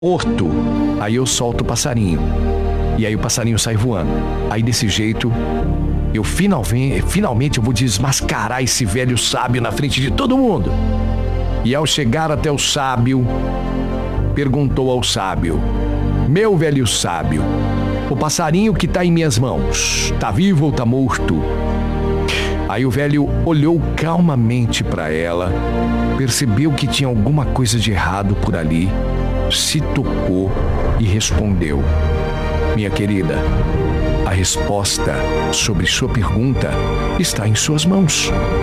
morto. Aí eu solto o passarinho. E aí o passarinho sai voando. Aí desse jeito, eu finalmente eu vou desmascarar esse velho sábio na frente de todo mundo. E ao chegar até o sábio, perguntou ao sábio: meu velho sábio, o passarinho que tá em minhas mãos, tá vivo ou tá morto? Aí o velho olhou calmamente para ela, percebeu que tinha alguma coisa de errado por ali, se tocou e respondeu: minha querida, a resposta sobre sua pergunta está em suas mãos.